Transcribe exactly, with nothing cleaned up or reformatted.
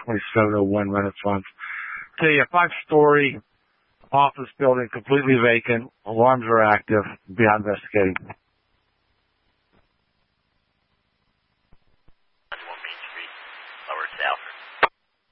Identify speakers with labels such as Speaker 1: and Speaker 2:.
Speaker 1: twenty-seven oh one Renaissance. Okay, a five-story office building, completely vacant. Alarms are active. Beyond investigating.